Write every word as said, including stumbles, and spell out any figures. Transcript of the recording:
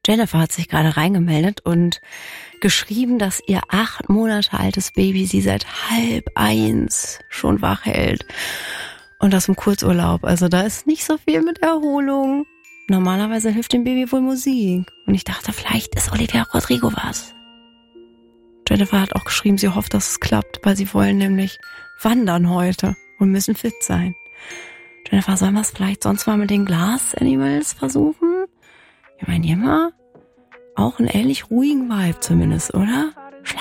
Jennifer hat sich gerade reingemeldet und geschrieben, dass ihr acht Monate altes Baby sie seit halb eins schon wach hält. Und das im Kurzurlaub. Also da ist nicht so viel mit Erholung. Normalerweise hilft dem Baby wohl Musik. Und ich dachte, vielleicht ist Olivia Rodrigo was. Jennifer hat auch geschrieben, sie hofft, dass es klappt, weil sie wollen nämlich wandern heute und müssen fit sein. Jennifer, sollen wir es vielleicht sonst mal mit den Glass Animals versuchen? Ich meine, die haben auch einen ähnlich ruhigen Vibe zumindest, oder?